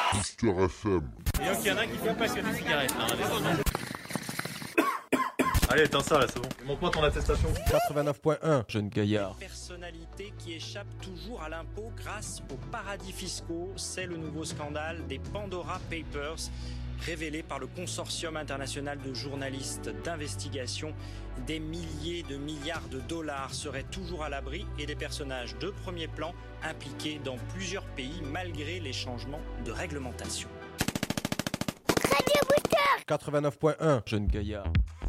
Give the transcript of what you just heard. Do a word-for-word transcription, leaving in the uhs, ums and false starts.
Booster F M. Et donc il y en a qui sont passionnés de cigarettes. Hein, Allez, éteins ça là, c'est bon. Montre-moi ton attestation. quatre-vingt-neuf point un, jeune gaillard. Personnalité qui échappe toujours à l'impôt grâce aux paradis fiscaux, c'est le nouveau scandale des Pandora Papers, révélé par le consortium international de journalistes d'investigation. Des milliers de milliards de dollars seraient toujours à l'abri et des personnages de premier plan impliqués dans plusieurs pays malgré les changements de réglementation. quatre-vingt-neuf point un, jeune gaillard.